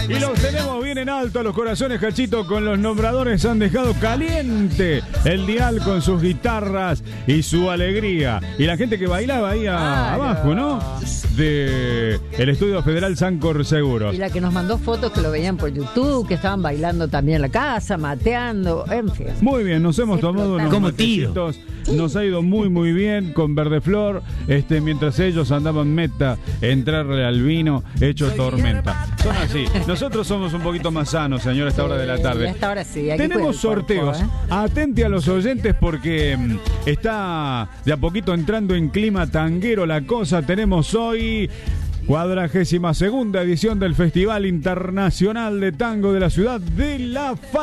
Y los tenemos bien en alto a los corazones, Cachito, con los nombradores han dejado caliente el dial con sus guitarras y su alegría. Y la gente que bailaba ahí abajo, ¿no? De el Estudio Federal Sancor Seguros. Y la que nos mandó fotos que lo veían por YouTube, que estaban bailando también en la casa, mateando, en fin. Muy bien, nos hemos tomado unos como matecitos. Nos ha ido muy muy bien con Verdeflor, mientras ellos andaban meta, entrarle al vino hecho tormenta. Son así. Nosotros somos un poquito más sanos, señor, a esta hora de la tarde. A esta hora sí. Tenemos sorteos. Atente a los oyentes porque está de a poquito entrando en clima tanguero la cosa. Tenemos hoy 42ª edición del Festival Internacional de Tango de la Ciudad de La